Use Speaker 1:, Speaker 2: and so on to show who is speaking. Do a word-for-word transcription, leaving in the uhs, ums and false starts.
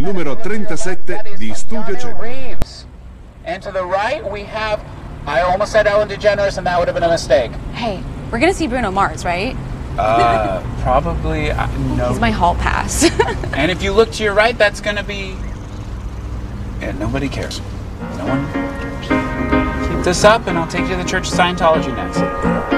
Speaker 1: numero trentasette di Studio Cenere.
Speaker 2: Reeves. And to the right, we have, I almost said Ellen DeGeneres, and that would have been a mistake.
Speaker 3: Hey, we're gonna see Bruno Mars, right?
Speaker 2: Uh, probably, uh, no.
Speaker 3: He's my hall pass.
Speaker 2: And if you look to your right, that's going to be... Yeah, nobody cares. No one cares. Keep this up, and I'll take you to the Church of Scientology next.